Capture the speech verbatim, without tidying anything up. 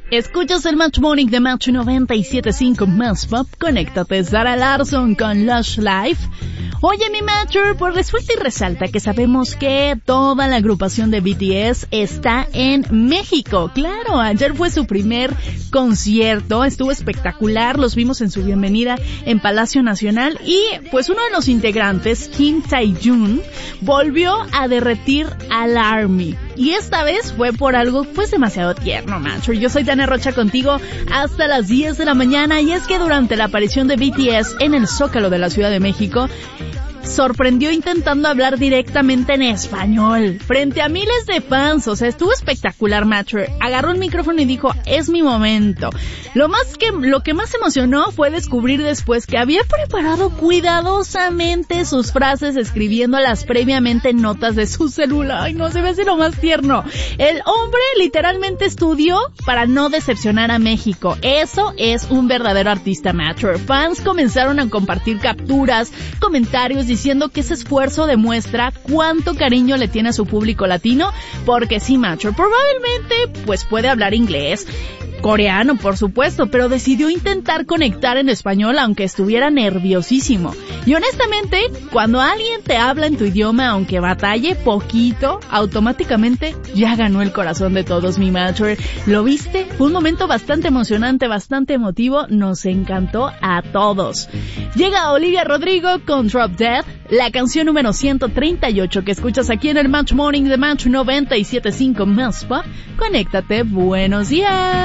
Escuchas el Match Morning de Match noventa y siete punto cinco Más Pop. Conéctate, Zara Larsson con Lush Life. Oye, mi Matcher, pues resulta y resalta que sabemos que toda la agrupación de B T S está en México. Claro, ayer fue su primer concierto, estuvo espectacular, los vimos en su bienvenida en Palacio Nacional y pues uno de los integrantes, Kim Tae-jun, volvió a derretir al ARMY. Y esta vez fue por algo pues demasiado tierno, Matcher. Yo soy Tania Rocha contigo hasta las diez de la mañana y es que durante la aparición de B T S en el Zócalo de la Ciudad de México, sorprendió intentando hablar directamente en español, frente a miles de fans. O sea, estuvo espectacular, Matcher. Agarró un micrófono y dijo, es mi momento. Lo más que, lo que más emocionó fue descubrir después que había preparado cuidadosamente sus frases, escribiéndolas previamente en notas de su celular. Ay, no, se ve así lo más tierno. El hombre literalmente estudió para no decepcionar a México. Eso es un verdadero artista, Matcher. Fans comenzaron a compartir capturas, comentarios, diciendo que ese esfuerzo demuestra cuánto cariño le tiene a su público latino, porque sí, Matcher, probablemente pues puede hablar inglés, coreano, por supuesto, pero decidió intentar conectar en español aunque estuviera nerviosísimo. Y honestamente, cuando alguien te habla en tu idioma, aunque batalle poquito, automáticamente ya ganó el corazón de todos, mi Matcher. ¿Lo viste? Fue un momento bastante emocionante, bastante emotivo, nos encantó a todos. Llega Olivia Rodrigo con Drop Dead, la canción número ciento treinta y ocho que escuchas aquí en el Match Morning de Match noventa y siete punto cinco Más Pop. Conéctate, buenos días.